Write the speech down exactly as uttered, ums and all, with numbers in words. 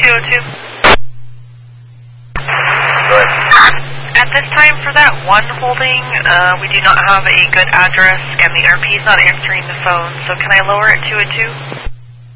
two oh two. Go ahead. At this time, for that one holding, uh, we do not have a good address, and the R P is not answering the phone, so can I lower it to a two?